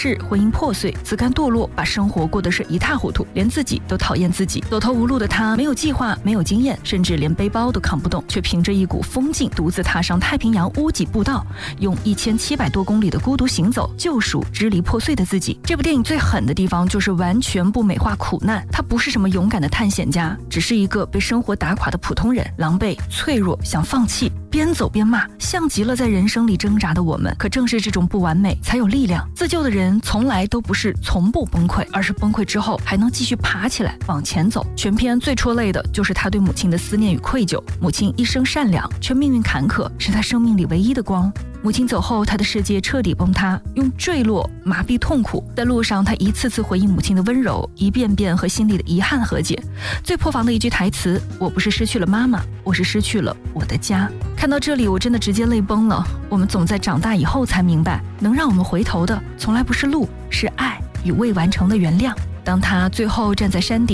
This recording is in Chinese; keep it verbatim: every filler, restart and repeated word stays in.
世，婚姻破碎，自甘堕落，把生活过得是一塌糊涂，连自己都讨厌自己。走投无路的他，没有计划，没有经验，甚至连背包都扛不动，却凭着一股疯劲，独自踏上太平洋屋脊步道，用一千七百多公里的孤独行走，救赎支离破碎的自己。这部电影最狠的地方就是完全不美化苦难，他不是什么勇敢的探险家，只是一个被生活打垮的普通人，狼狈、脆弱，想放弃，边走边骂，像极了在人生里挣扎的我们。可正是这种不完美才有力量。自救的人从来都不是从不崩溃，而是崩溃之后还能继续爬起来往前走。全片最戳泪的就是他对母亲的思念与愧疚。母亲一生善良，却命运坎坷，是他生命里唯一的光。母亲走后，他的世界彻底崩塌，用坠落麻痹痛苦。在路上，他一次次回应母亲的温柔，一遍遍和心里的遗憾和解。最破防的一句台词：我不是失去了妈妈，我是失去了我的家。看到这里，我真的直接泪崩了。我们总在长大以后才明白，能让我们回头的从来不是路，是爱与未完成的原谅。当他最后站在山顶